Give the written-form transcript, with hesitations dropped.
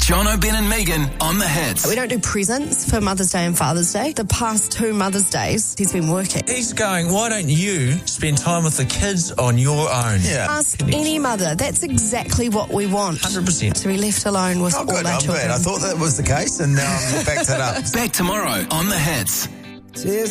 Jono, Ben and Megan on the hits. We don't do presents for Mother's Day and Father's Day. The past 2 Mother's Days, he's been working. He's going, why don't you spend time with the kids on your own? Yeah. Ask any mother. That's exactly what we want. 100%. To be left alone with all Good, our I'm children. glad. I thought that was the case, and now I've backed it up. Back tomorrow on the hits.